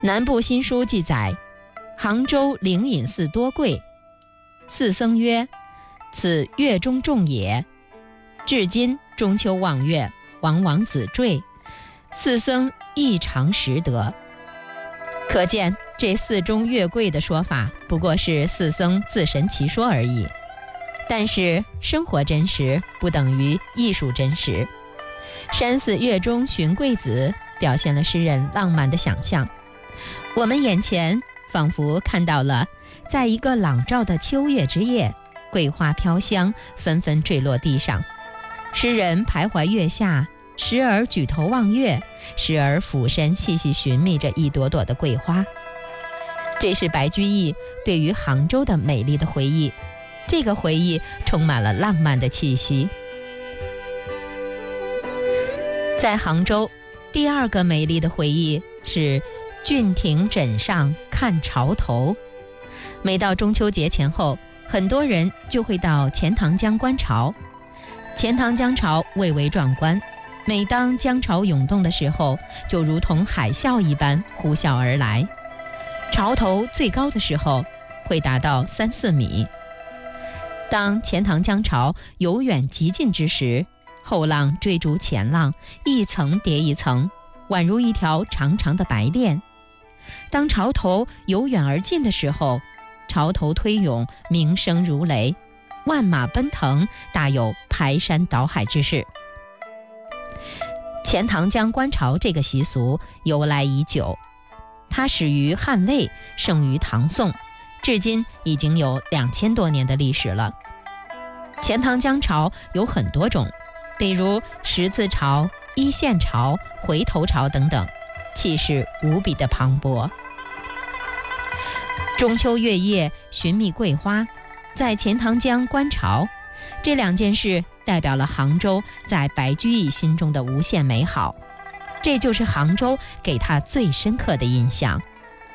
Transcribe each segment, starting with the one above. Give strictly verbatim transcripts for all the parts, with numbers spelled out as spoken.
南部新书记载，杭州灵隐寺多贵，寺僧曰：此月中众也。至今中秋望月，往往子坠，寺僧异常识得。可见这寺中月贵的说法不过是寺僧自神其说而已。但是生活真实不等于艺术真实。山寺月中寻桂子表现了诗人浪漫的想象。我们眼前仿佛看到了在一个朗照的秋月之夜，桂花飘香，纷纷坠落地上。诗人徘徊月下，时而举头望月，时而俯身细细寻觅着一朵朵的桂花。这是白居易对于杭州的美丽的回忆，这个回忆充满了浪漫的气息。在杭州，第二个美丽的回忆是郡亭枕上看潮头。每到中秋节前后，很多人就会到钱塘江观潮。钱塘江潮蔚为壮观，每当江潮涌动的时候，就如同海啸一般呼啸而来。潮头最高的时候会达到三四米。当钱塘江潮由远及近之时，后浪追逐前浪，一层叠一层，宛如一条长长的白链。当潮头由远而近的时候，潮头推涌，鸣声如雷，万马奔腾，大有排山倒海之势。钱塘江观潮这个习俗由来已久，它始于汉魏，盛于唐宋，至今已经有两千多年的历史了。钱塘江潮有很多种，比如十字潮、一线潮、回头潮等等，气势无比的磅礴。中秋月夜寻觅桂花，在钱塘江观潮，这两件事代表了杭州在白居易心中的无限美好，这就是杭州给他最深刻的印象。《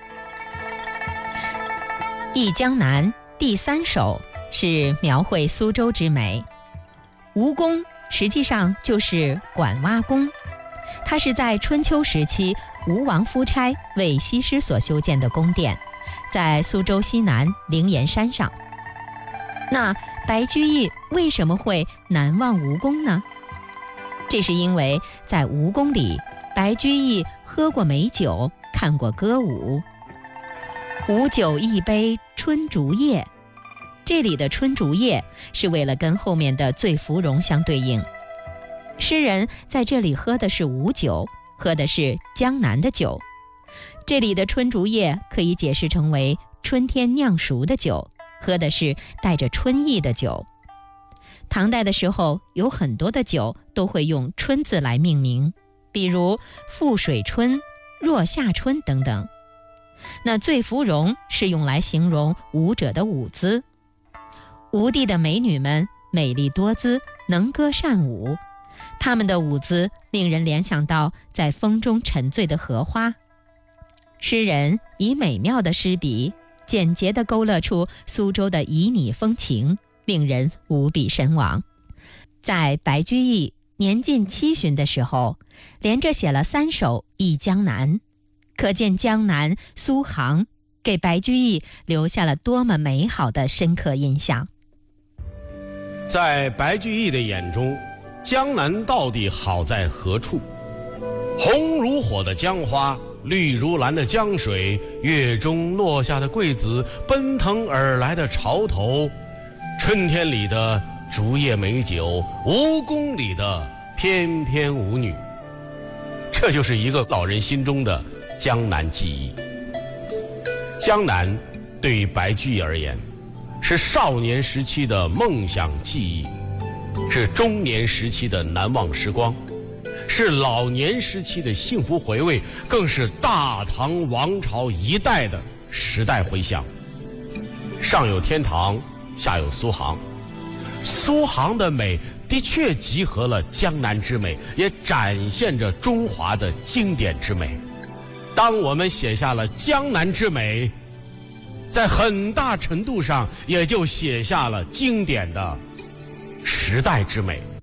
忆江南》第三首是描绘苏州之美。吴宫实际上就是管蛙宫，它是在春秋时期吴王夫差为西施所修建的宫殿，在苏州西南灵岩山上。那白居易为什么会难忘吴宫呢？这是因为在吴宫里，白居易喝过美酒，看过歌舞。吴酒一杯春竹叶，这里的春竹叶是为了跟后面的醉芙蓉相对应。诗人在这里喝的是吴酒，喝的是江南的酒。这里的春竹叶可以解释成为春天酿熟的酒，喝的是带着春意的酒。唐代的时候，有很多的酒都会用春字来命名，比如富水春、若夏春等等。那醉芙蓉是用来形容舞者的舞姿。吴地的美女们美丽多姿，能歌善舞，她们的舞姿令人联想到在风中沉醉的荷花。诗人以美妙的诗笔，简洁地勾勒出苏州的旖旎风情，令人无比神往。在白居易年近七旬的时候，连着写了三首《忆江南》，可见江南、苏杭给白居易留下了多么美好的深刻印象。 在白居易的眼中，江南到底好在何处？红如火的江花，绿如蓝的江水，月中落下的桂子，奔腾而来的潮头，春天里的竹叶美酒，吴宫里的翩翩舞女，这就是一个老人心中的江南记忆。江南对于白居易而言，是少年时期的梦想记忆，是中年时期的难忘时光，是老年时期的幸福回味，更是大唐王朝一代的时代回响。上有天堂，下有苏杭，苏杭的美的确集合了江南之美，也展现着中华的经典之美。当我们写下了江南之美，在很大程度上也就写下了经典的时代之美。